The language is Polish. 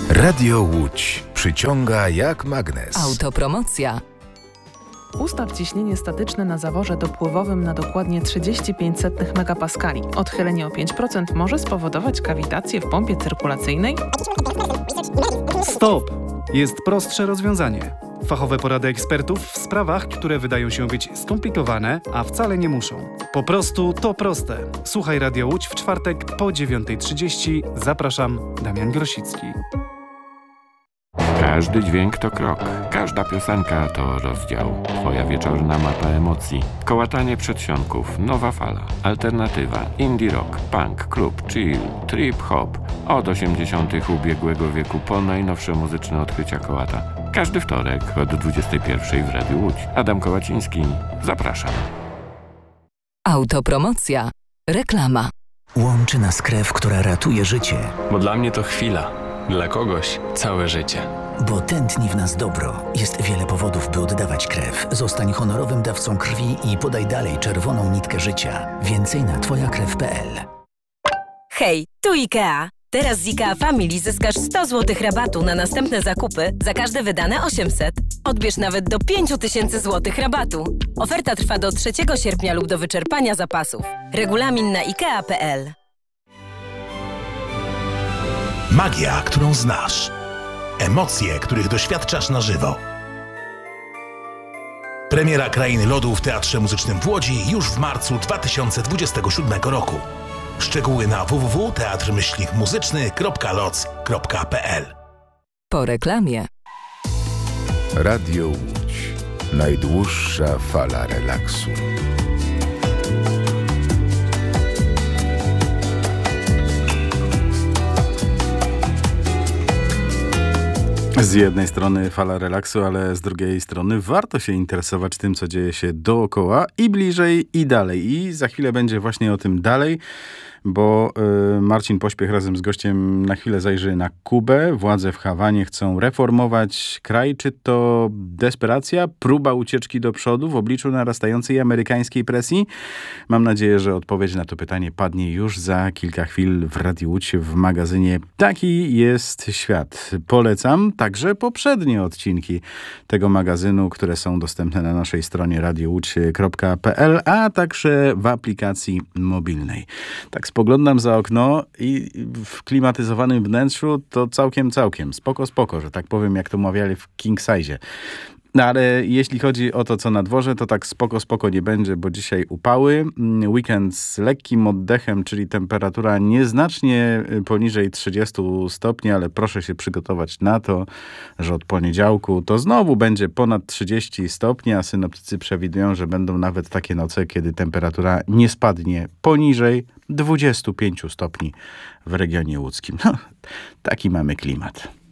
Radio Łódź przyciąga jak magnes. Autopromocja. Ustaw ciśnienie statyczne na zaworze dopływowym na dokładnie 35 megapaskali. Odchylenie o 5% może spowodować kawitację w pompie cyrkulacyjnej. Stop! Jest prostsze rozwiązanie. Fachowe porady ekspertów w sprawach, które wydają się być skomplikowane, a wcale nie muszą. Po prostu to proste. Słuchaj Radio Łódź w czwartek po 9:30. Zapraszam, Damian Grosicki. Każdy dźwięk to krok, każda piosenka to rozdział. Twoja wieczorna mapa emocji. Kołatanie przedsionków, nowa fala, alternatywa, indie rock, punk, klub, chill, trip hop. Od 80. ubiegłego wieku po najnowsze muzyczne odkrycia kołata. Każdy wtorek od 21:00 w Radiu Łódź. Adam Kołaciński, zapraszam. Autopromocja. Reklama. Łączy nas krew, która ratuje życie. Bo dla mnie to chwila, dla kogoś całe życie. Bo tętni w nas dobro. Jest wiele powodów, by oddawać krew. Zostań honorowym dawcą krwi i podaj dalej czerwoną nitkę życia. Więcej na twojakrew.pl. Hej, tu IKEA. Teraz z IKEA Family zyskasz 100 zł rabatu na następne zakupy za każde wydane 800. Odbierz nawet do 5000 zł rabatu. Oferta trwa do 3 sierpnia lub do wyczerpania zapasów. Regulamin na ikea.pl. Magia, którą znasz. Emocje, których doświadczasz na żywo. Premiera Krainy Lodu w Teatrze Muzycznym w Łodzi już w marcu 2027 roku. Szczegóły na www.teatr-muzyczny.loc.pl. Po reklamie. Radio Łódź. Najdłuższa fala relaksu. Z jednej strony fala relaksu, ale z drugiej strony warto się interesować tym, co dzieje się dookoła i bliżej i dalej. I za chwilę będzie właśnie o tym dalej, bo Marcin Pośpiech razem z gościem na chwilę zajrzy na Kubę. Władze w Hawanie chcą reformować kraj. Czy to desperacja, próba ucieczki do przodu w obliczu narastającej amerykańskiej presji? Mam nadzieję, że odpowiedź na to pytanie padnie już za kilka chwil w Radiu Łódź w magazynie Taki jest świat. Polecam także poprzednie odcinki tego magazynu, które są dostępne na naszej stronie radiołódź.pl, a także w aplikacji mobilnej. Tak spoglądam za okno i w klimatyzowanym wnętrzu to całkiem. Spoko, że tak powiem, jak to mawiali w King Size. No ale jeśli chodzi o to, co na dworze, to tak spoko nie będzie, bo dzisiaj upały. Weekend z lekkim oddechem, czyli temperatura nieznacznie poniżej 30 stopni, ale proszę się przygotować na to, że od poniedziałku to znowu będzie ponad 30 stopni, a synoptycy przewidują, że będą nawet takie noce, kiedy temperatura nie spadnie poniżej 25 stopni w regionie łódzkim. No, taki mamy klimat.